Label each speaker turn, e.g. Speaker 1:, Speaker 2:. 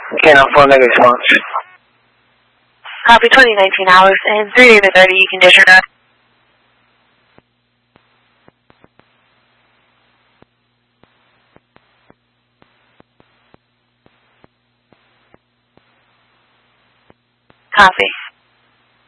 Speaker 1: Can't for a negative response.
Speaker 2: Copy 2019 hours and 3 days to 30. You can disregard. Copy.